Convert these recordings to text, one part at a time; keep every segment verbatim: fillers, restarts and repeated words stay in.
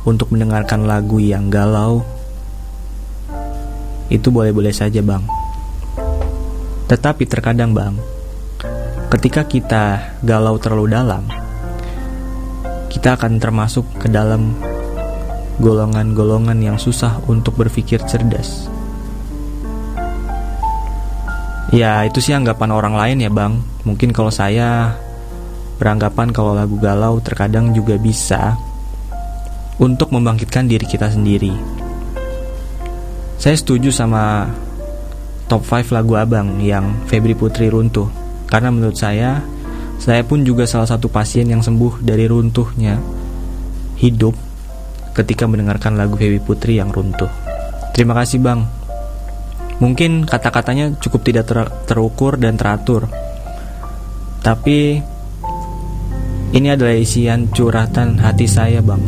untuk mendengarkan lagu yang galau, itu boleh-boleh saja bang. Tetapi terkadang bang, ketika kita galau terlalu dalam, kita akan termasuk ke dalam golongan-golongan yang susah untuk berpikir cerdas. Ya itu sih anggapan orang lain ya bang. Mungkin kalau saya beranggapan kalau lagu galau terkadang juga bisa untuk membangkitkan diri kita sendiri. Saya setuju sama top lima lagu abang yang Febri Putri Runtuh. Karena menurut saya, saya pun juga salah satu pasien yang sembuh dari runtuhnya hidup ketika mendengarkan lagu Febri Putri yang Runtuh. Terima kasih bang. Mungkin kata-katanya cukup tidak ter- terukur dan teratur, tapi ini adalah isian curhatan hati saya bang.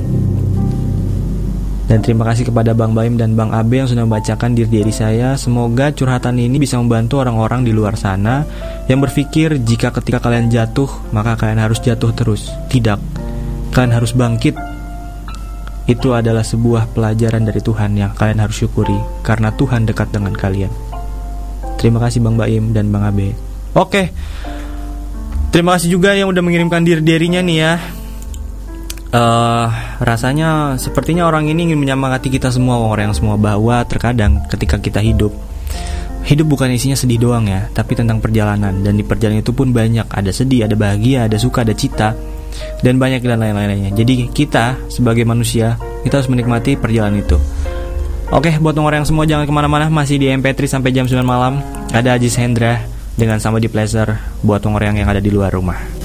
Dan terima kasih kepada Bang Baim dan Bang Abe yang sudah membacakan diri-diri saya. Semoga curhatan ini bisa membantu orang-orang di luar sana yang berpikir jika ketika kalian jatuh, maka kalian harus jatuh terus. Tidak, kalian harus bangkit. Itu adalah sebuah pelajaran dari Tuhan yang kalian harus syukuri, karena Tuhan dekat dengan kalian. Terima kasih Bang Baim dan Bang Abe. Oke, terima kasih juga yang udah mengirimkan diri-dirinya nih ya. Uh, rasanya sepertinya orang ini ingin menyemangati kita semua, orang yang semua, bahwa terkadang ketika kita hidup, hidup bukan isinya sedih doang ya, tapi tentang perjalanan. Dan di perjalanan itu pun banyak, ada sedih, ada bahagia, ada suka, ada cita, dan banyak dan lain-lainnya. Jadi kita sebagai manusia, kita harus menikmati perjalanan itu. Oke, buat orang yang semua jangan kemana-mana, masih di M P tiga sampai jam sembilan malam. Ada Ajis Hendra dengan Somebody Pleasure buat orang yang ada di luar rumah.